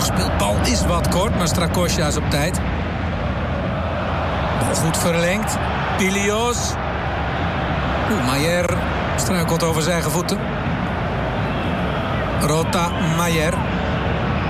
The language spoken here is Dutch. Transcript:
Speelbal is wat kort, maar Strakosja is op tijd. Bal goed verlengd. Pilios. Maier struikelt over zijn eigen voeten. Rota Maier.